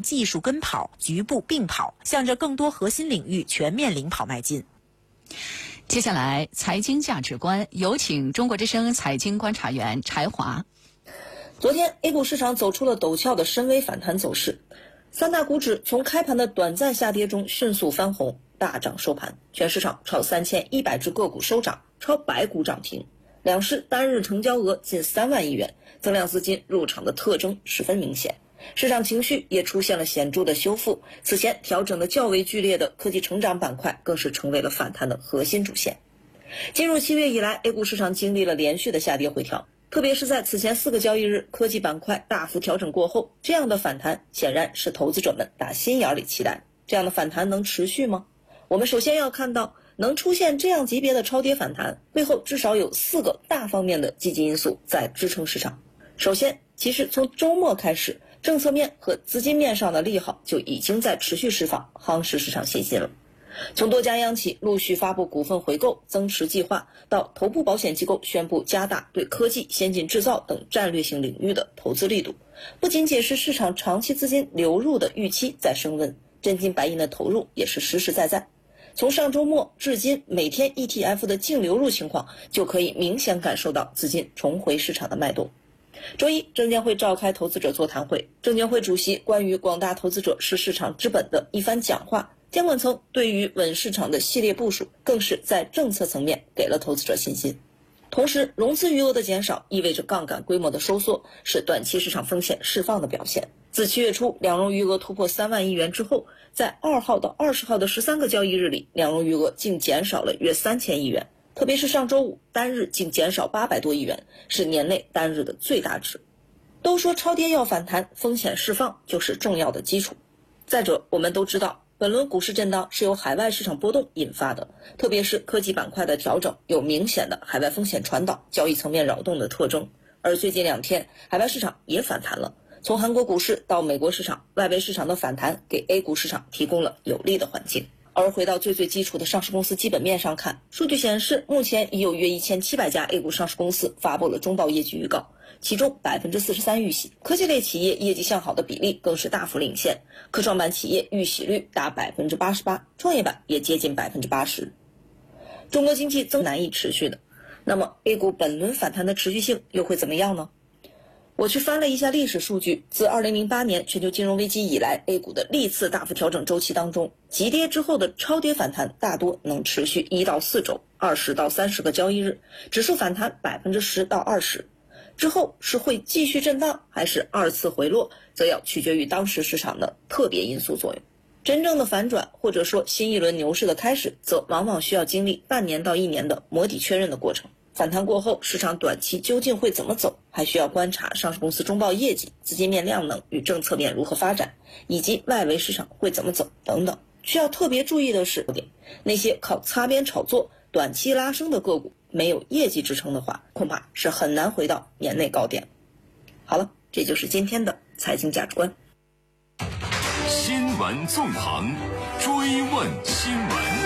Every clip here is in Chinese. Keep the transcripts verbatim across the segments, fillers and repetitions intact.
技术跟跑、局部并跑，向着更多核心领域全面领跑迈进。 接下来，财经价值观，有请中国之声财经观察员柴华。 昨天 A 股市场走出了陡峭的深 V 反弹走势，三大股指从开盘的短暂下跌中迅速翻红，大涨收盘，全市场超三千一百只个股收涨，超百股涨停，两市单日成交额近三万亿元，增量资金入场的特征十分明显。市场情绪也出现了显著的修复，此前调整的较为剧烈的科技成长板块更是成为了反弹的核心主线。进入七月以来 A 股市场经历了连续的下跌回调，特别是在此前四个交易日科技板块大幅调整过后，这样的反弹显然是投资者们打心眼里期待。这样的反弹能持续吗？我们首先要看到，能出现这样级别的超跌反弹，背后至少有四个大方面的积极因素在支撑市场。首先，其实从周末开始，政策面和资金面上的利好就已经在持续释放，夯实市场信心了。从多家央企陆续发布股份回购增持计划，到头部保险机构宣布加大对科技、先进制造等战略性领域的投资力度，不仅仅是市场长期资金流入的预期在升温，真金白银的投入也是实实在在。从上周末至今，每天 E T F 的净流入情况就可以明显感受到资金重回市场的脉动。周一，证监会召开投资者座谈会，证监会主席关于广大投资者是市场之本的一番讲话，监管层对于稳市场的系列部署，更是在政策层面给了投资者信心。同时，融资余额的减少意味着杠杆规模的收缩，是短期市场风险释放的表现。自七月初两融余额突破三万亿元之后，在二号到二十号的十三个交易日里，两融余额竟减少了约三千亿元。特别是上周五单日竟减少八百多亿元，是年内单日的最大值。都说超跌要反弹，风险释放就是重要的基础。再者，我们都知道本轮股市震荡是由海外市场波动引发的，特别是科技板块的调整有明显的海外风险传导、交易层面扰动的特征。而最近两天海外市场也反弹了，从韩国股市到美国市场，外围市场的反弹给 A 股市场提供了有利的环境。而回到最最基础的上市公司基本面上看，数据显示目前已有约一千七百家 A 股上市公司发布了中报业绩预告，其中 百分之四十三 预喜，科技类企业业绩向好的比例更是大幅领先，科创板企业预喜率达 百分之八十八， 创业板也接近 百分之八十。 中国经济增难以持续的，那么 A 股本轮反弹的持续性又会怎么样呢？我去翻了一下历史数据，自二零零八年全球金融危机以来 A 股的历次大幅调整周期当中，急跌之后的超跌反弹大多能持续一到四周，二十到三十个交易日，指数反弹 百分之十到二十， 之后是会继续震荡还是二次回落，则要取决于当时市场的特别因素作用。真正的反转或者说新一轮牛市的开始，则往往需要经历半年到一年的摸底确认的过程。反弹过后，市场短期究竟会怎么走，还需要观察上市公司中报业绩、资金面量能与政策面如何发展，以及外围市场会怎么走等等。需要特别注意的是，那些靠擦边炒作、短期拉升的个股，没有业绩支撑的话，恐怕是很难回到年内高点。好了，这就是今天的财经价值观。 新闻纵横，追问新闻。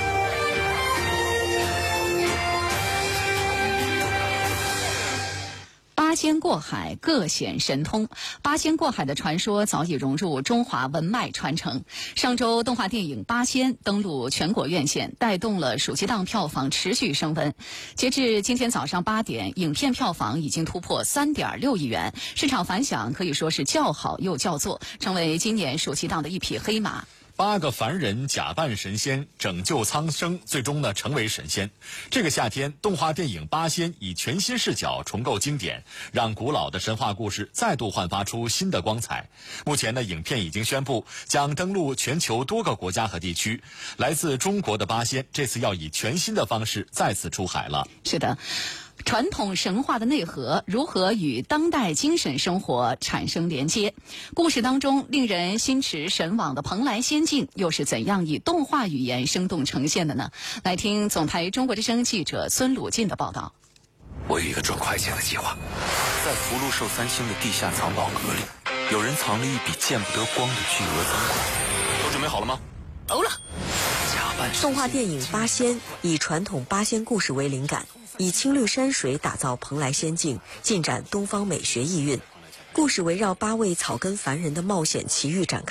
八仙过海，各显神通。八仙过海的传说早已融入中华文脉传承。上周动画电影《八仙》登陆全国院线，带动了暑期档票房持续升温。截至今天早上八点，影片票房已经突破 三点六亿元，市场反响可以说是叫好又叫座，成为今年暑期档的一匹黑马。 八个凡人假扮神仙，拯救苍生，最终呢成为神仙。这个夏天，动画电影《八仙》以全新视角重构经典，让古老的神话故事再度焕发出新的光彩。目前呢，影片已经宣布将登陆全球多个国家和地区。来自中国的八仙，这次要以全新的方式再次出海了。 是的。传统神话的内核如何与当代精神生活产生连接？故事当中令人心驰神往的蓬莱仙境又是怎样以动画语言生动呈现的呢？来听总台中国之声记者孙鲁进的报道。 我有一个赚快钱的计划，在福禄寿三星的地下藏宝阁里，有人藏了一笔见不得光的巨额赃款。 都准备好了吗？ 好了。假扮动画电影《八仙》以传统八仙故事为灵感，以青绿山水打造蓬莱仙境，尽展东方美学意蕴。故事围绕八位草根凡人的冒险奇遇展开。